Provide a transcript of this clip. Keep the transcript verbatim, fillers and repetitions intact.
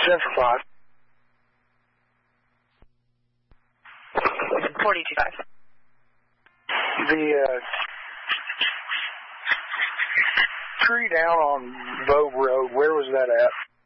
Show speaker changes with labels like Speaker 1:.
Speaker 1: ten for five.
Speaker 2: forty-two five.
Speaker 1: The uh, tree down on Vogue Road, where was that at?